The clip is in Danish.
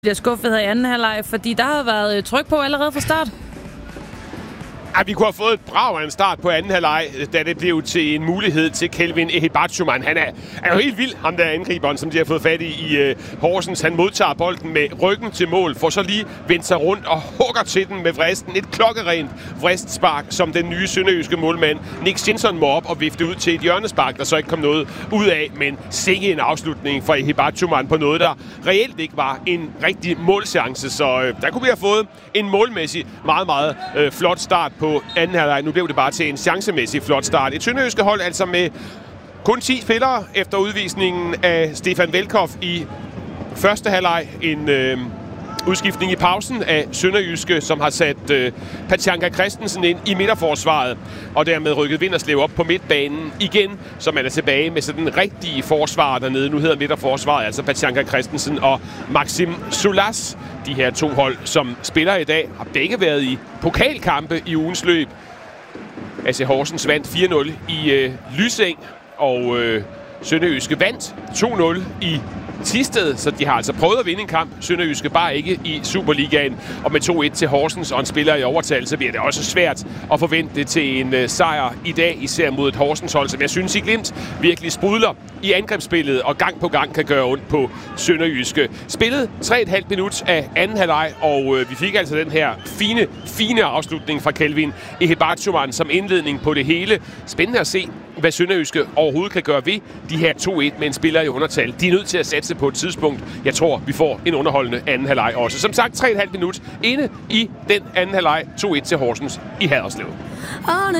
bliver skuffet her i anden halvleg, fordi der har været tryk på allerede fra start. Ja, vi kunne have fået et brag af en start på anden halvleg, da det blev til en mulighed til Kelvin Ehibatshuman. Han er jo helt vild, ham der angriberen, som de har fået fat i Horsens. Han modtager bolden med ryggen til mål, får så lige vendt sig rundt og hugger til den med vristen. Et klokkerent vristspark, som den nye sønderjyske målmand Nick Stinson må op og vifte ud til et hjørnespark, der så ikke kom noget ud af. Men sikke en afslutning fra Ehibatshuman på noget, der reelt ikke var en rigtig målchance. Så der kunne vi have fået en målmæssig meget, meget flot start på anden halvleg. Nu blev det bare til en chancemæssig flot start. Et sønderjyske hold altså med kun 10 spillere efter udvisningen af Stefan Velkoff i første halvleg. En udskiftning i pausen af sønderjyske, som har sat Pachanka Christensen ind i midterforsvaret, og dermed rykket Vinderslev op på midtbanen igen, så man er tilbage med sådan rigtige forsvar dernede. Nu hedder midterforsvaret altså Pachanka Christensen og Maxim Sulas. De her to hold, som spiller i dag, har begge været i pokalkampe i ugens løb. AC Horsens vandt 4-0 i Lyseng, og sønderjyske vandt 2-0 i Thisted, så de har altså prøvet at vinde en kamp. Sønderjyske bare ikke i Superligaen. Og med 2-1 til Horsens og en spiller i overtal, så bliver det også svært at forvente det til en sejr i dag, især mod et Horsens hold, som jeg synes i Glimt virkelig sprudler i angrebsspillet og gang på gang kan gøre ondt på sønderjyske. Spillet 3,5 minut af anden halvleg, og vi fik altså den her fine afslutning fra Kelvin Ehibatshuman som indledning på det hele. Spændende at se, hvad sønderjyske overhovedet kan gøre ved de her 2-1 med en spiller i undertal. De er nødt til at satse på et tidspunkt. Jeg tror, vi får en underholdende anden halvleg også. Som sagt, 3,5 minut inde i den anden halvleg. 2-1 til Horsens i Haderslev.